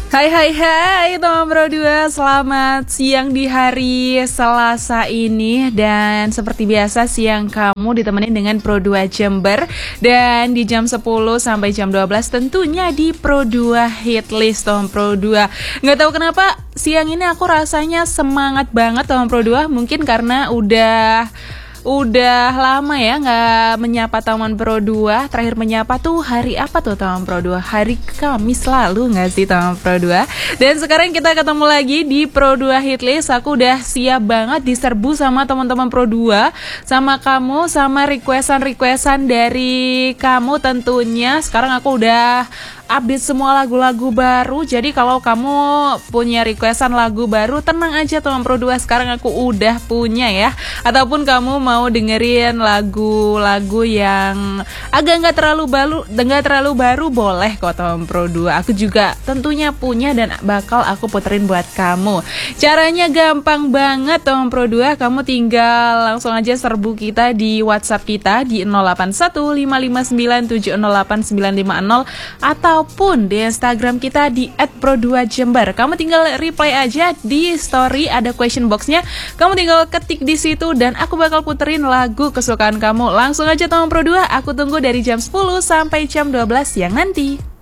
Hai hai hai teman Pro 2, selamat siang di hari Selasa ini. Dan seperti biasa siang kamu ditemenin dengan Pro 2 Jember. Dan di jam 10 sampai jam 12 tentunya di Pro 2 Hitlist teman Pro 2. Nggak tahu kenapa siang ini aku rasanya semangat banget teman Pro 2. Mungkin karena udah lama ya nggak menyapa teman Pro 2. Terakhir menyapa tuh hari apa tuh teman Pro 2? Hari Kamis lalu nggak sih teman Pro 2? Dan sekarang kita ketemu lagi di Pro 2 Hitlist. Aku udah siap banget diserbu sama teman-teman Pro 2, sama kamu, sama requestan dari kamu tentunya. Sekarang aku udah update semua lagu-lagu baru. Jadi kalau kamu punya requestan lagu baru, tenang aja teman Pro 2, sekarang aku udah punya ya. Ataupun kamu mau dengerin lagu-lagu yang agak nggak terlalu baru, boleh kok teman Pro 2. Aku juga tentunya punya dan bakal aku puterin buat kamu. Caranya gampang banget teman Pro 2. Kamu tinggal langsung aja serbu kita di WhatsApp kita di 081559708950 ataupun di Instagram kita di @pro2jember. Kamu tinggal reply aja di story, ada question boxnya. Kamu tinggal ketik di situ dan aku bakal puterin lagu kesukaan kamu. Langsung aja teman Pro 2, aku tunggu dari jam 10 sampai jam 12 siang nanti.